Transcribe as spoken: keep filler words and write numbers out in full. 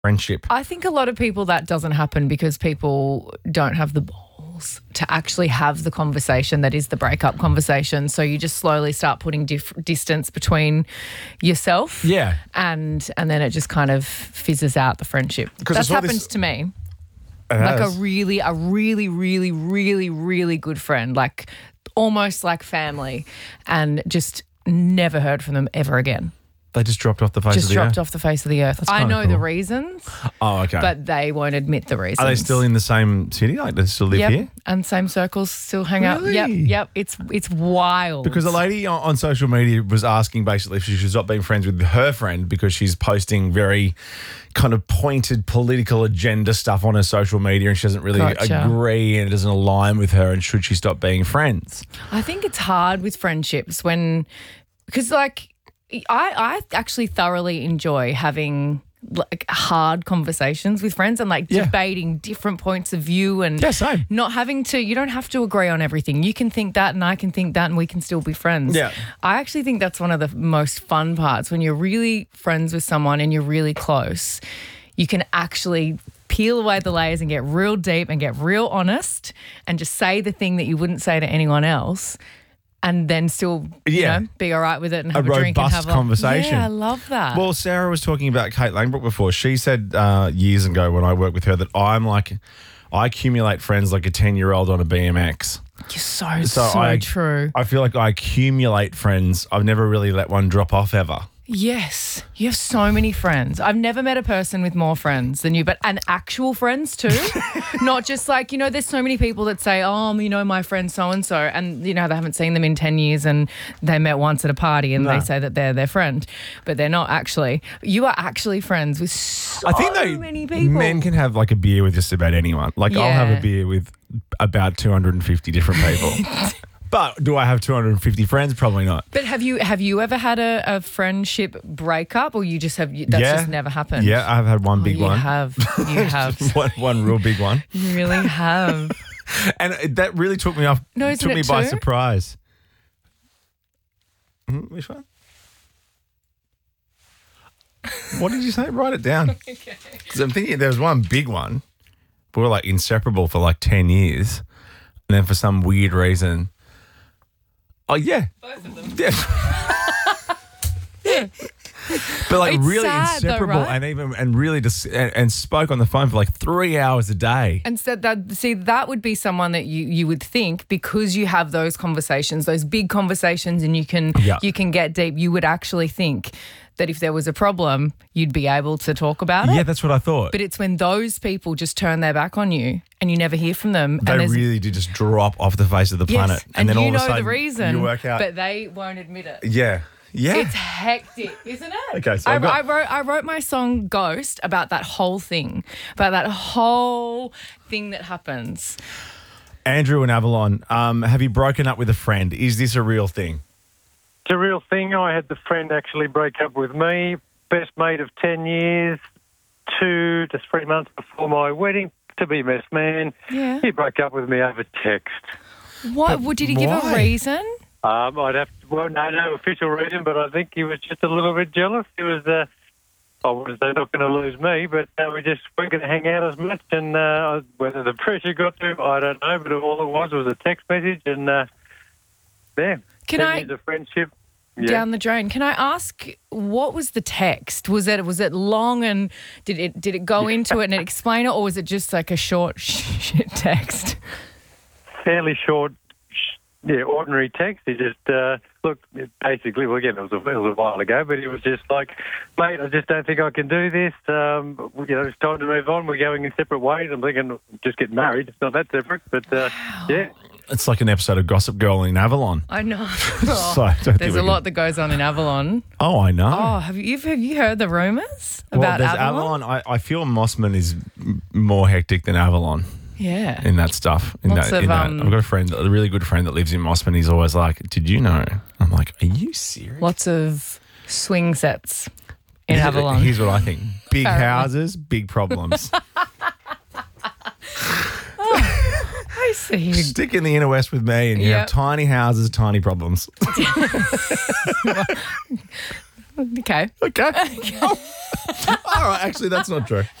friendship? I think a lot of people that doesn't happen because people don't have the balls to actually have the conversation that is the breakup conversation. So you just slowly start putting dif- distance between yourself. Yeah. And and then it just kind of fizzes out the friendship. That's happened this- to me. It Like has. a really, a really, really, really, really good friend, like almost like family, and just never heard from them ever again. They just dropped off the face Just of the dropped earth. off the face of the earth. I kinda know the cool. reasons, Oh, okay. but they won't admit the reasons. Are they still in the same city? Like they still live Yep, here? and same circles still hang out. Yep, Really? yep. It's it's wild. Because a lady on, on social media was asking basically if she should stop being friends with her friend because she's posting very kind of pointed political agenda stuff on her social media and she doesn't really Gotcha. agree and it doesn't align with her, and should she stop being friends? I think it's hard with friendships when, because like I I actually thoroughly enjoy having like hard conversations with friends and like Yeah. debating different points of view and Yeah, same. not having to, you don't have to agree on everything. You can think that and I can think that and we can still be friends. Yeah. I actually think that's one of the most fun parts when you're really friends with someone and you're really close. You can actually peel away the layers and get real deep and get real honest and just say the thing that you wouldn't say to anyone else. And then still, you Yeah. know, be all right with it and have A a, drink and robust have a conversation. Yeah, I love that. Well, Sarah was talking about Kate Langbrook before. She said uh, years ago when I worked with her that I'm like, I accumulate friends like a ten-year-old on a B M X. You're so, So so I- true. I feel like I accumulate friends. I've never really let one drop off ever. Yes. You have so many friends. I've never met a person with more friends than you, but and actual friends too. Not just like, you know, there's so many people that say, oh, you know, my friend so-and-so, and, you know, they haven't seen them in ten years and they met once at a party and No. they say that they're their friend, but they're not actually. You are actually friends with so I think though, many people. men can have like a beer with just about anyone. Like I'll have Yeah. a beer with about two hundred fifty different people. But do I have two hundred fifty friends? Probably not. But have you have you ever had a, a friendship breakup, or you just have you, that's yeah. just never happened? Yeah, I've had one Oh, big you one. have. You have. one, one real big one. You really have. And it- that really took me off, No, isn't took me it by two? surprise. Mhm, which one? What did you say? Write it down. Because I'm thinking there was one big one. We were like inseparable for like ten years. And then for some weird reason. Oh, yeah. Both of them. Yeah. Yeah. But like It's really sad though, inseparable right? and even and really just and, and spoke on the phone for like three hours a day. And so that see that would be someone that you you would think, because you have those conversations, those big conversations, and you can Yeah. you can get deep. You would actually think that if there was a problem, you'd be able to talk about it. Yeah, that's what I thought. But it's when those people just turn their back on you and you never hear from them. They and there's- really do just drop off the face of the yes, planet. and, then you all of know a sudden the reason, you work out. but they won't admit it. yeah. Yeah. It's hectic, isn't it? Okay, so I, I've got- I wrote I wrote my song Ghost about that whole thing, about that whole thing that happens. Andrew in Avalon, um, have you broken up with a friend? Is this a real thing? It's a real thing. I had the friend actually break up with me, best mate of ten years, two to three months before my wedding, to be best man. Yeah. He broke up with me over text. What? Well, did he give why? a reason? Um, I'd have to, well, no, no official reason, but I think he was just a little bit jealous. He was, uh, I wouldn't say not going to lose me, but uh, we just weren't going to hang out as much. And uh, whether the pressure got to him, I don't know, but all it was was a text message. And uh, yeah, Can ten I- years of friendship. Yeah. Down the drain. Can I ask, what was the text? Was it was it long, and did it did it go into it and explain it, or was it just like a short shit text? Fairly short, sh- yeah, ordinary text. He just, uh, look, it basically, well, again, it was, a, it was a while ago, but he was just like, mate, I just don't think I can do this. Um, you know, it's time to move on. We're going in separate ways. I'm thinking, just get married. It's not that separate, but uh, yeah. It's like an episode of Gossip Girl in Avalon. I know. So, I don't think There's we a can- lot that goes on in Avalon. Oh, I know. Oh, have you have you heard the rumours well, about there's Avalon? Avalon. I, I feel Mossman is m- more hectic than Avalon Yeah. in that stuff. In Lots that, of, in that. um, I've got a friend, a really good friend that lives in Mossman. He's always like, "Did you know?" I'm like, "Are you serious?" Lots of swing sets in Avalon. Here's what I think: big Apparently. houses, big problems. I see. Stick in the inner west with me, and you Yep. have tiny houses, tiny problems. Okay. Okay. All right, actually, that's not true.